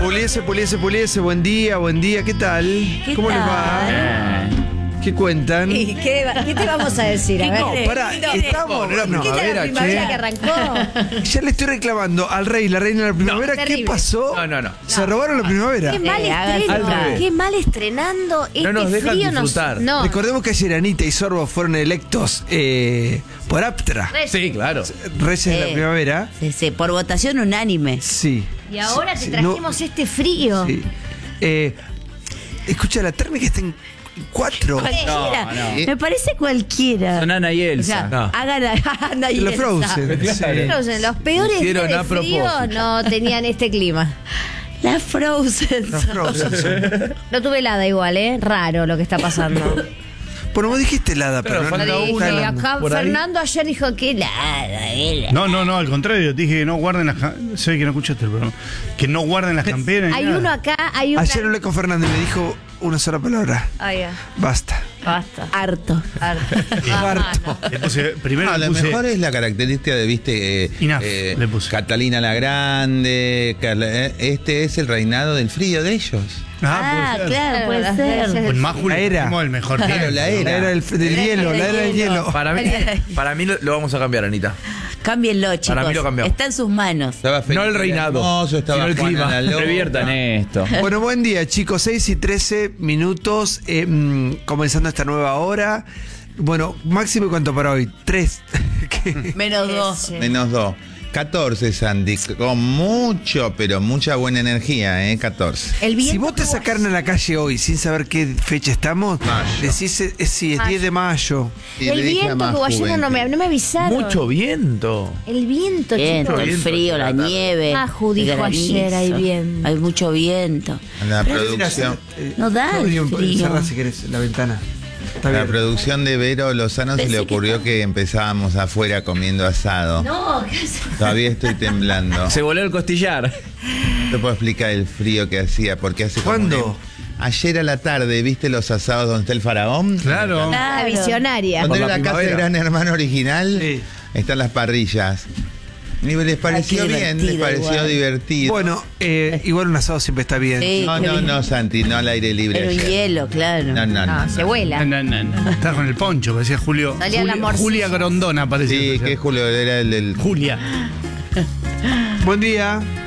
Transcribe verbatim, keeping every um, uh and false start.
Puliese, Puliese, Puliese, buen día, buen día, ¿qué tal? ¿Qué ¿Cómo tal? les va? ¿Qué cuentan? ¿Y qué, ¿Qué te vamos a decir? A ver, No, pará, estamos. no era no, ¿qué tal la primavera, primavera che. que arrancó? ya le estoy reclamando al rey, la reina de la primavera. ¿Qué terrible. pasó? No, no, no. Se robaron la primavera. Qué mal Eh, hagan estreno, al revés. qué mal estrenando este No nos dejan frío nos- disfrutar. No, Recordemos que ayer Anita y Sorbo fueron electos eh, por Aptra, Reyes. Sí, claro. Reyes de la Eh. Primavera. Sí, sí, por votación unánime. Sí. Y ahora Sí, te sí, no- trajimos este frío. sí. Eh, escucha, la térmica está en cuatro. Cualquiera. no. Me parece cualquiera. Son Ana y O Elsa. sea, No. hagan a Ana y La Elsa. Frozen. sí. Frozen, los peores Hicieron días a de frío propósito. no tenían este clima. La Frozen. La Frozen. No tuve helada igual, ¿eh? Raro lo que está pasando. Bueno, vos dijiste helada, pero, Pero no- falta no una. está Dije, helando. acá Por ahí. Fernando ayer dijo que helada, helada. No, no, no, al contrario, dije que no guarden las ca- sé que no escuchaste el programa. Que no guarden las camperas. ni Hay nada. uno acá, hay un. Ayer hablé con Fernando y me dijo una sola palabra. Ah, ya. Basta. Basta. Harto. Harto. Harto. Le puse- primero No, le lo puse mejor es la característica de, viste, eh, Enough, eh, le puse. Catalina la Grande. Carla- eh, este es el reinado del frío de ellos. Ah, puede ser. claro, puede Las ser. veces- Con más La era. Julio el mejor Claro, tiempo. la era. La era del, del hielo, la era del hielo. Para mí, para mí lo, lo vamos a cambiar, Anita. Cámbienlo, chicos. Para mí lo cambiamos. Está en sus manos. Estaba No Felipe el reinado, Hermoso, estaba sino el Juana clima. la Loca. Reviertan esto. Bueno, buen día, chicos. seis y trece minutos, eh, mm, comenzando esta nueva hora. Bueno, máximo, ¿cuánto para hoy? tres. ¿Qué? Menos dos. Ese. Menos dos. catorce, Sandy. Con mucho, pero mucha buena energía, ¿eh? catorce. El viento Si vos te como- sacaran a la calle hoy sin saber qué fecha estamos, Mayo. decís, eh, sí, es Mayo. diez de mayo. Y El le dije a viento que Maju, ayer no me, vente. no me avisaron. Mucho viento. El viento, Viento, chicos. el viento, frío, la la- nieve. Maju el dijo granizo. ayer, hay viento. Hay mucho viento. La producción, Eh, No da el Rodrigo, frío. cerrá si querés la ventana. Está la bien. producción de Vero Lozano se Pensé le que ocurrió estaba- que empezábamos afuera comiendo asado. No, ¿qué haces? Todavía estoy temblando. Se voló el costillar. No te puedo explicar el frío que hacía, porque hace como ¿Cuándo? un- Ayer a la tarde, ¿viste los asados donde está el faraón? Claro. La Claro. visionaria. Donde Por era la la casa de primavera. Gran Hermano original, Sí. están las parrillas. Y les pareció qué bien, les divertido pareció igual. divertido. Bueno, eh, igual un asado siempre está bien. Sí, no, qué no, bien. no, Santi, no al aire libre. Pero ayer. hielo, claro. No, no, No, no. se no. vuela. No, no, no. Estaba con el poncho, parecía Julio. Salía la Julia, morcilla. Julia Grondona parecía. Sí, que Julio era el del. Julia. Buen día.